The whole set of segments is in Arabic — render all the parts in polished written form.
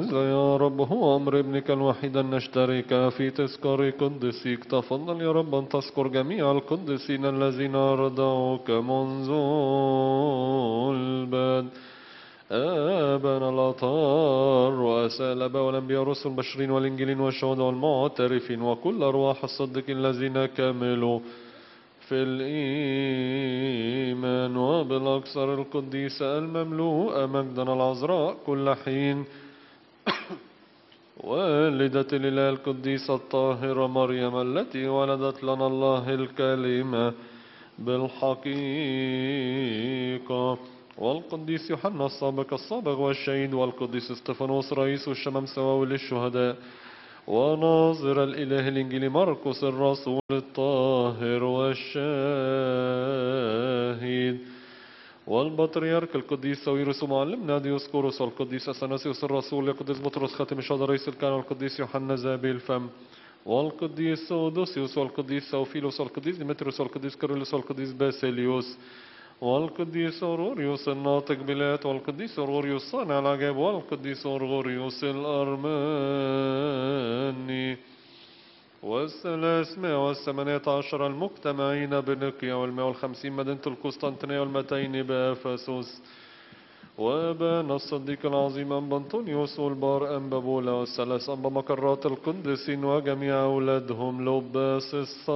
هذا يا رب هو أمر ابنك الوحيد أن نشترك في تذكار قدسيك. تفضل يا رب أن تذكر جميع القديسين الذين رضوك منذ البدء، آبانا الأطهار رؤساء الآباء والأنبياء والرسل البشرين والإنجيلين والشهداء والمعترفين وكل أرواح الصديقين الذين كملوا في الإيمان، وبالأكثر القديسة المملوءة مجدا العذراء كل حين والدة الإله القديسة الطاهرة مريم التي ولدت لنا الله الكلمة بالحقيقة، والقديس يوحنا السابق الصابغ والشهيد، والقديس استفانوس رئيس الشمامسة للشهداء، وناظر الإله الإنجيلي مرقس الرسول الطاهر والشاهد، والبطريرك القديس ساويرس معلمنا ديوسكوروس، والقديس أثناسيوس الرسول، القديس بطرس خاتم الشهداء رئيس الكهنة، والقديس يوحنا ذابي الفم، والقديس سودوسيوس، والقديس سوفيلوس، والقديس ديمتريوس، والقديس كيرلس، والقديس باسيليوس، والقديس أوروريوس الناطق بالآيات، والقديس أوروريوس صانع العجائب، والقديس أوروريوس الأرماني، والثلاثمائة والثمانية عشر المجتمعين بنقيا، وال150 مدينة القسطنطينية، والمتين بأفسس، وأبانا الصديق العظيم أنبا أنطونيوس والبار أنبا بولا، والثلاث أنبا مقرات القديسين وجميع أولادهم لباس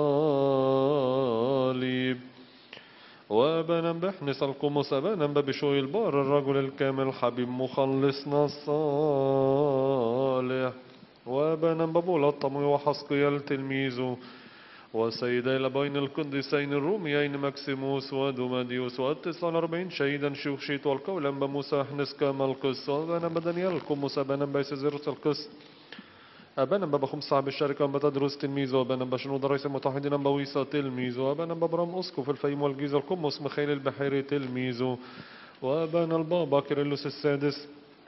الصليب، وأبانا بحنس القمص، أبانا بشوي البار الرجل الكامل حبيب مخلصنا الصالح، وأبانا ببولا الطمي وحسقيال تلميذه، وسيدي الأبين القديسين الروميين مكسيموس ودوماديوس، و49 شهيدا شوشيت، والقول أنبا موسى حنس كما القس، وأبانا بدانيال القمص، أبانا بيسزيروس القس، أبانا بخمس صاحب الشركة، أنبا تدرس تلميذه، وأبانا بشنود رئيس المتحدين، أنبا ويسا تلميذه، وأبانا ببرام أسقف الفيم والجيزة القمص مخيل البحيري تلميذه، وأبانا البابا كيرلس السادس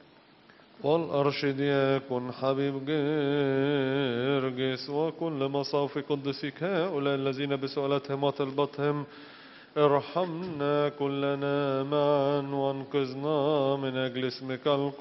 والأرشدياكون حبيب جرجس، وكل مصاف قدسيك هؤلاء الذين بسؤالتهم وطلبتهم ارحمنا كلنا معا وانقذنا من أجل اسمك